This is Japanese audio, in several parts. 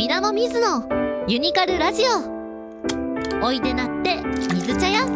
みなもみずのユニカルラジオ。おいでなって水茶屋。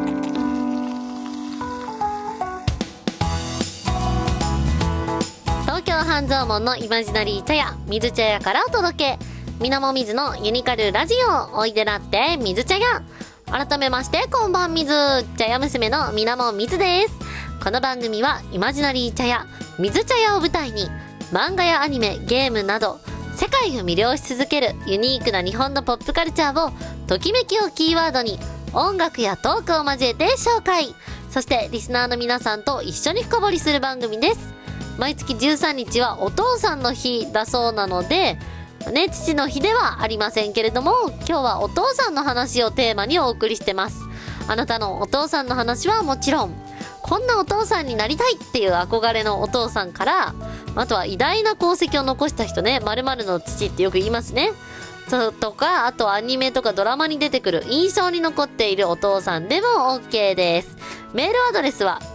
東京半蔵門のイマジナリー茶屋水茶屋からお届け、みなもみずのユニカルラジオ。おいでなって水茶屋。改めましてこんばんみず、茶屋娘のみなもみずです。この番組はイマジナリー茶屋水茶屋を舞台に、漫画やアニメ、ゲームなど世界を魅了し続けるユニークな日本のポップカルチャーをときめきをキーワードに音楽やトークを交えて紹介、そしてリスナーの皆さんと一緒に深掘りする番組です。毎月13日はお父さんの日だそうなのでね、父の日ではありませんけれども、今日はお父さんの話をテーマにお送りしてます。あなたのお父さんの話はもちろん、こんなお父さんになりたいっていう憧れのお父さんから、あとは偉大な功績を残した人ね、〇〇の父ってよく言いますね。とか、あとアニメとかドラマに出てくる印象に残っているお父さんでも OK です。メールアドレスは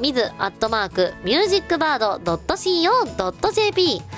mizu@musicbird.co.jp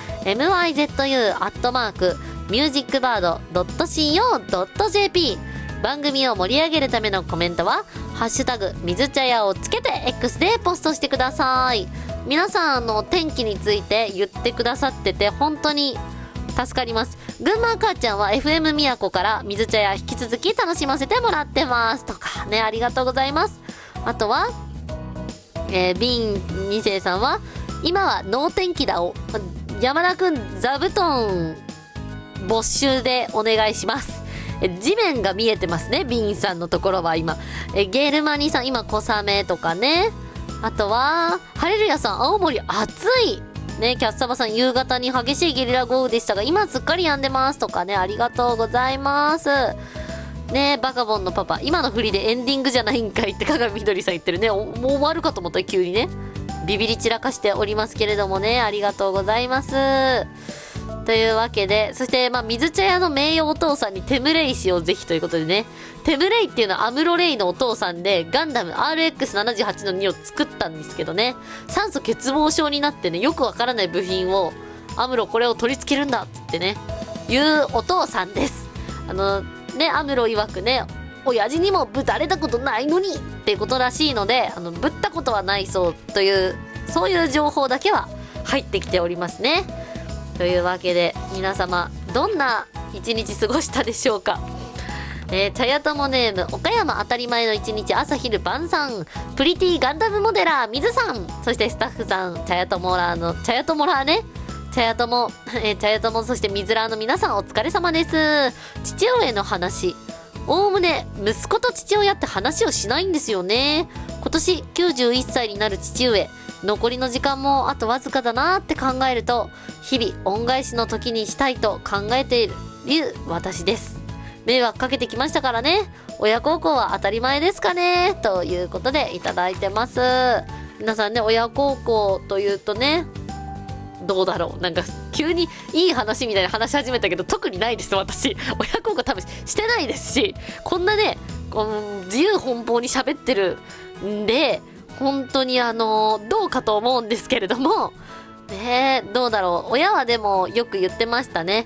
mizu@musicbird.co.jp。 番組を盛り上げるためのコメントはハッシュタグ水茶屋をつけて X でポストしてください。皆さん天気について言ってくださってて本当に助かります。群馬母ちゃんは FM 宮古から水茶屋引き続き楽しませてもらってますとかね、ありがとうございます。あとは、ビン2世さんは今は能天気だを山田くん座布団没収でお願いします。地面が見えてますね、ビンさんのところは今。ゲールマニーさん今小雨とかね。あとはハレルヤさん青森暑いね。キャッサバさん夕方に激しいゲリラ豪雨でしたが今すっかり止んでますとかね、ありがとうございますね。バカボンのパパ今の振りでエンディングじゃないんかいって鏡みどりさん言ってるね。もう終わるかと思ったら急にねビビり散らかしておりますけれどもね、ありがとうございます。というわけで、そして水茶屋の名誉お父さんにテムレイ氏をぜひということでね、テムレイっていうのはアムロレイのお父さんでガンダム RX78 の2を作ったんですけどね、酸素欠乏症になってね、よくわからない部品をアムロこれを取り付けるんだっつってね言うお父さんです。アムロ曰くね、親父にもぶたれたことないのにっていうことらしいので、ぶったことはないそうというそういう情報だけは入ってきておりますね。というわけで皆様どんな一日過ごしたでしょうか。茶屋友ネーム岡山当たり前の一日朝昼晩さん、プリティガンダムモデラー水さん、そしてスタッフさん、茶屋友ラーの茶屋友ラーね、茶屋友そして水ラーの皆さんお疲れ様です。父親の話、おおむね息子と父親って話をしないんですよね。今年91歳になる父上、残りの時間もあとわずかだなって考えると日々恩返しの時にしたいと考えている私です。迷惑かけてきましたからね、親孝行は当たり前ですかね、ということでいただいてます。皆さんね、親孝行というとね、どうだろう、なんか急にいい話みたいな話し始めたけど特にないです。私親孝行多分してないですし、こんなね自由奔放に喋ってるんで本当にどうかと思うんですけれどもね。どうだろう、親はでもよく言ってましたね。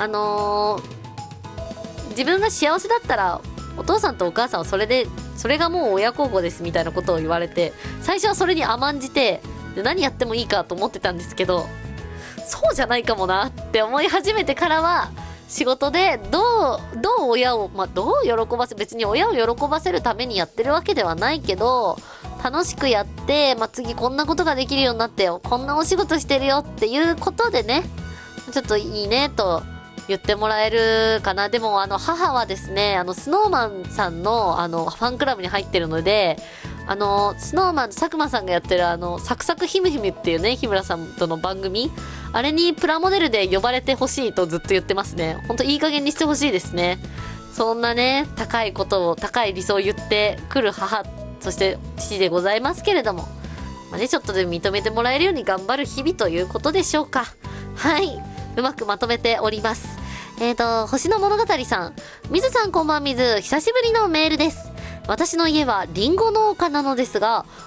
自分が幸せだったらお父さんとお母さんはそれがもう親孝行ですみたいなことを言われて、最初はそれに甘んじて何やってもいいかと思ってたんですけど、そうじゃないかもなって思い始めてからは仕事でどう親をどう喜ばせ、別に親を喜ばせるためにやってるわけではないけど楽しくやって、次こんなことができるようになってよ、こんなお仕事してるよっていうことでね、ちょっといいねと言ってもらえるかな。でも母はですね、スノーマンさんのファンクラブに入ってるので、スノーマン佐久間さんがやってるサクサクヒムヒムっていうね、日村さんとの番組、あれにプラモデルで呼ばれてほしいとずっと言ってますね。ほんといい加減にしてほしいですね。そんなね高い理想を言ってくる母、そして父でございますけれども、ちょっとでも認めてもらえるように頑張る日々ということでしょうか。はい、うまくまとめております。星の物語さん、水さんこんばんみず、久しぶりのメールです。私の家はリンゴ農家なのですが、